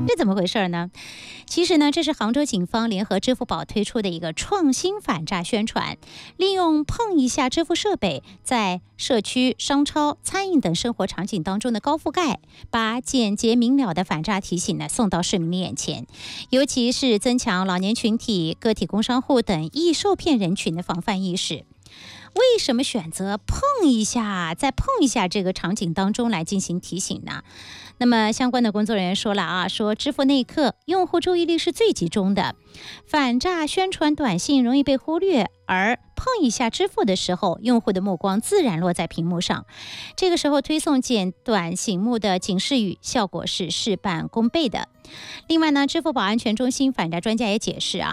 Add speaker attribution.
Speaker 1: 这怎么回事呢？其实呢，这是杭州警方联合支付宝推出的一个创新反诈宣传，利用碰一下支付设备，在社区、商超、餐饮等生活场景当中的高覆盖，把简洁明了的反诈提醒呢送到市民的眼前，尤其是增强老年群体、个体工商户等易受骗人群的防范意识。为什么选择碰一下，再碰一下这个场景当中来进行提醒呢？那么相关的工作人员说了啊，说支付那一刻用户注意力是最集中的，反诈宣传短信容易被忽略，而碰一下支付的时候，用户的目光自然落在屏幕上，这个时候推送简短醒目的警示语，效果是事半功倍的。另外呢，支付宝安全中心反诈专家也解释啊，